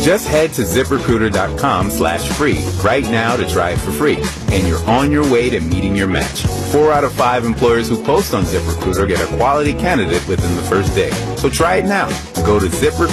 Just head to ZipRecruiter.com/free right now to try it for free, and you're on your way to meeting your match. 4 out of 5 employers who post on ZipRecruiter get a quality candidate within the first day. So try it now. Go to ZipRecruiter.